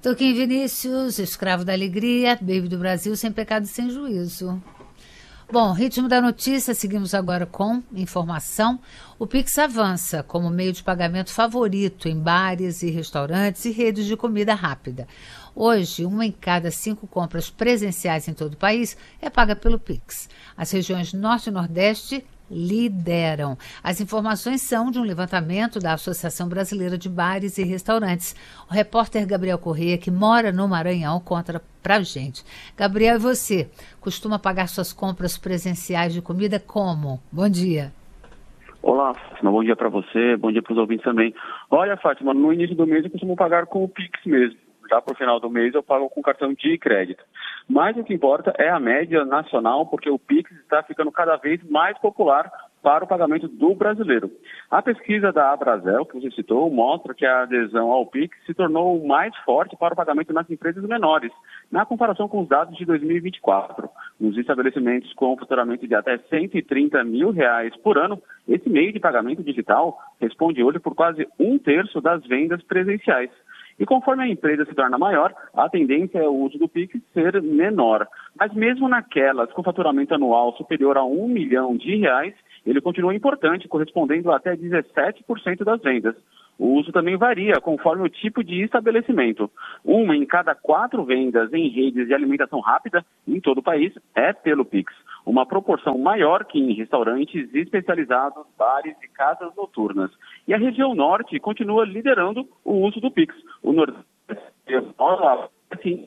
Toquinho Vinícius, escravo da alegria, baby do Brasil, sem pecado e sem juízo. Bom, ritmo da notícia, seguimos agora com informação. O Pix avança como meio de pagamento favorito em bares e restaurantes e redes de comida rápida. Hoje, 1 em cada 5 compras presenciais em todo o país é paga pelo Pix. As regiões Norte e Nordeste lideram. As informações são de um levantamento da Associação Brasileira de Bares e Restaurantes. O repórter Gabriel Correia, que mora no Maranhão, conta pra gente. Gabriel, e você? Costuma pagar suas compras presenciais de comida como? Bom dia. Olá, Fátima. Bom dia para você, bom dia para os ouvintes também. Olha, Fátima, no início do mês eu costumo pagar com o Pix mesmo. Já para o final do mês eu pago com cartão de crédito. Mas o que importa é a média nacional, porque o Pix está ficando cada vez mais popular para o pagamento do brasileiro. A pesquisa da Abrazel, que você citou, mostra que a adesão ao Pix se tornou mais forte para o pagamento nas empresas menores, na comparação com os dados de 2024. Nos estabelecimentos com faturamento de até R$130 mil por ano, esse meio de pagamento digital responde hoje por quase 1/3 das vendas presenciais. E conforme a empresa se torna maior, a tendência é o uso do Pix ser menor. Mas mesmo naquelas com faturamento anual superior a R$1 milhão, ele continua importante, correspondendo a até 17% das vendas. O uso também varia conforme o tipo de estabelecimento. 1 em cada 4 vendas em redes de alimentação rápida em todo o país é pelo Pix. Uma proporção maior que em restaurantes especializados, bares e casas noturnas. E a região norte continua liderando o uso do Pix. O nordeste, assim,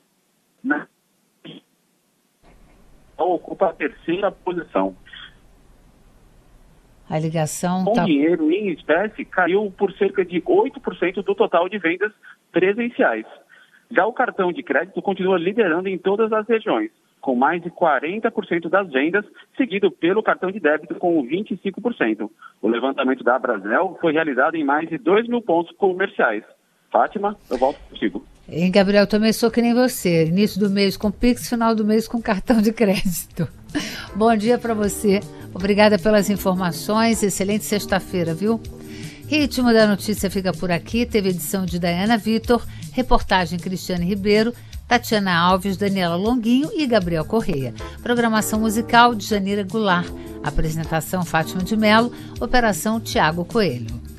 ocupa a 3ª posição. A ligação O dinheiro em espécie caiu por cerca de 8% do total de vendas presenciais. Já o cartão de crédito continua liderando em todas as regiões, com mais de 40% das vendas, seguido pelo cartão de débito com 25%. O levantamento da Abrazel foi realizado em mais de 2 mil pontos comerciais. Fátima, eu volto contigo. Gabriel, também sou que nem você. Início do mês com Pix, final do mês com cartão de crédito. Bom dia para você. Obrigada pelas informações. Excelente sexta-feira, viu? Ritmo da notícia fica por aqui. Teve edição de Dayana Vitor, reportagem Cristiane Ribeiro, Tatiana Alves, Daniela Longuinho e Gabriel Correia. Programação musical de Janira Goulart. Apresentação Fátima de Mello. Operação Tiago Coelho.